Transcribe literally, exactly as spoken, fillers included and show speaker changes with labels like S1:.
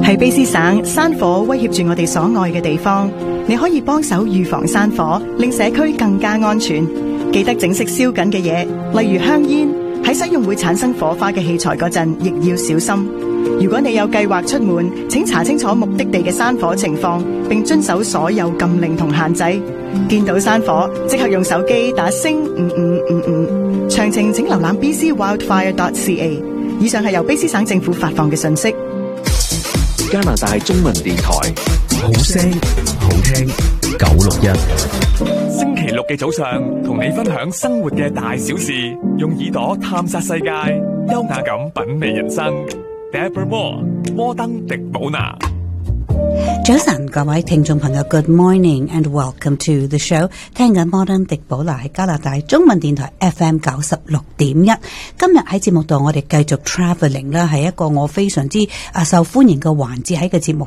S1: 喺卑詩省，山火威脅住我哋所愛嘅地方，你可以幫手預防山火，令社區更加安全。記得整熄燒緊嘅嘢，例如香煙。喺使用會產生火花嘅器材嗰陣，亦要小心。如果你有計劃出門，請查清楚目的地嘅山火情況，並遵守所有禁令同限制。見到山火，即刻用手機打星五五五五。詳情請瀏覽 b c wildfire dot c a。以上係由卑詩省政府發放嘅信息。
S2: 加拿大中文電台，
S3: 好聲好聽九六一。
S4: 星期六嘅早上，同你分享生活嘅大小事，用耳朵探索世界，優雅咁品味人生。Deborah Moore， 摩登迪寶拿。
S5: 早晨，各位聽眾朋友 ，Good morning and welcome to the show。聽緊摩登迪寶拿喺加拿大中文電台 F M 九十六點一。今日喺節目度，我哋繼續 travelling 啦，係一個我非常之啊受歡迎嘅環節喺個節目